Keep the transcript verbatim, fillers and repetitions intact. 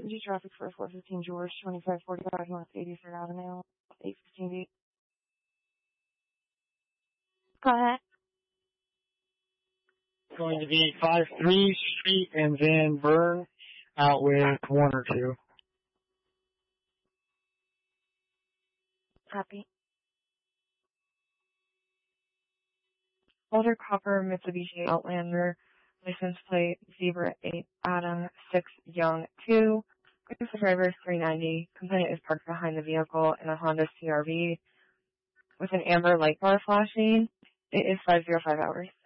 Emergency traffic for four fifteen George, twenty-five forty-five North eighty-third Avenue, eight fifteen B. Go ahead. It's going to be five three Street and Van Buren out with one or two. Copy. Older Copper Mitsubishi Outlander, license plate Zebra eight Adam six Young two. The driver is three ninety. Complainant is parked behind the vehicle in a Honda C R V with an amber light bar flashing. It is five oh five hours.